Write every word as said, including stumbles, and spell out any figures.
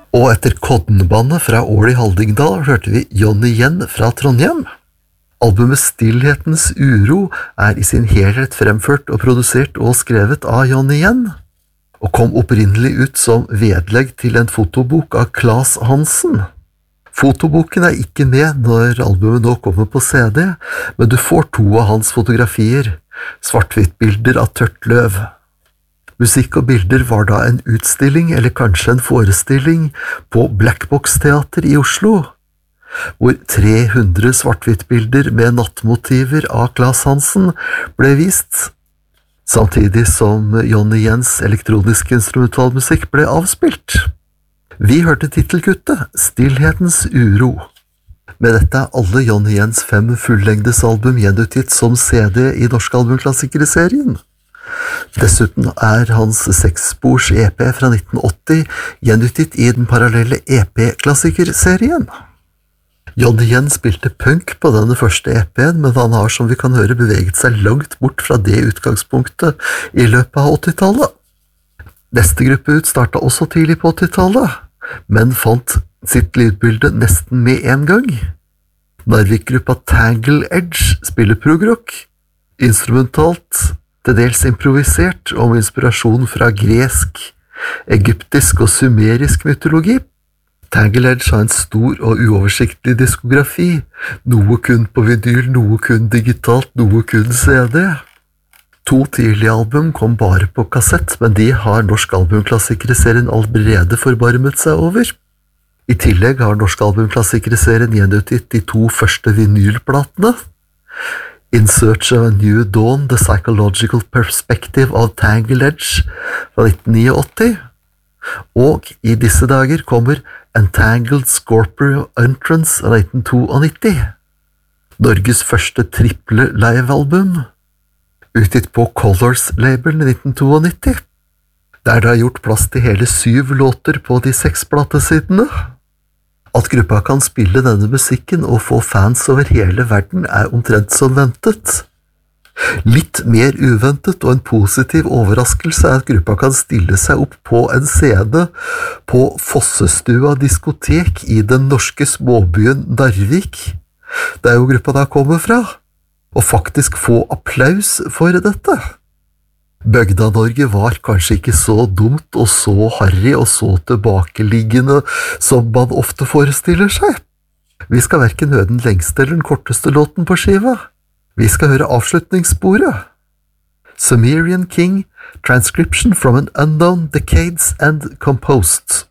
Og etter Koddenbandet fra Ål i Hallingdal hørte vi Johnny Yen fra Trondheim. Albumet Stillhetens uro er i sin helhet fremført og produsert og skrevet av Johnny Yen, og kom opprinnelig ut som vedlegg til en fotobok av Claes Hansen. Fotoboken er ikke med når albumet nå kommer på C D, men du får to av hans fotografier, svart-hvitt-bilder av tørt løv. Musikk og bilder var da en utstilling, eller kanskje en forestilling, på Blackbox-teater i Oslo, hvor tre hundre svart-hvitt-bilder med nattmotiver av Claes Hansen ble vist, samtidig som Johnny Jens elektronisk instrumentalmusikk ble avspilt. Vi hørte titelkuttet Stillhetens uro. Med dette er alle Johnny Jens fem fullengdesalbum gjenutgitt som C D i Norsk Albumklassiker-serien. Dessuten er hans seksspors E P fra nitten åtti gjenutgitt i den parallelle E P-klassiker-serien. Johnny Yen spilte punk på denne første E P-en, men han har, som vi kan høre, beveget seg langt bort fra det utgangspunktet i løpet av åttitallet. Neste gruppe ut startet også tidlig på åttitallet, men fant sitt lydbilde nesten med en gang. Narvik-gruppa Tangle Edge spiller progrock, instrumentalt, til dels improvisert om inspirasjon fra gresk, egyptisk og sumerisk mytologi. Tangle Edge har en stor og uoversiktlig diskografi, noe kun på vinyl, noe kun digitalt, noe kun C D. To tidlige album kom bare på kassett, men de har Norsk Albumklassiker-serien allerede forbarmet seg over. I tillegg har Norsk Albumklassiker-serien gjenutgitt de to første vinylplatene, In Search of a New Dawn, The Psychological Perspective of Tangle Edge fra nitten åttini, og i disse dager kommer Entangled Scorpio Entrance av nitten nittito, Norges første triple livealbum, utgitt på Colors-labelen i nitten nittito, der det har gjort plass til hele syv låter på de seks platesidene. At gruppa kan spille denne musikken og få fans over hele verden er omtrent som ventet. Litt mer uventet og en positiv overraskelse er at gruppa kan stille seg opp på en scene på Fossestua diskotek i den norske småbyen Narvik, der jo gruppa da kommer fra, og faktisk få applaus for dette. Bøgda-Norge var kanskje ikke så dumt og så harry og så tilbakeliggende som man ofte forestiller seg. Vi skal hverken høre den lengste eller den korteste låten på skiva. Vi skal høre avslutningssporet. Sumerian King, Transcription from an Unknown Decades and Composed.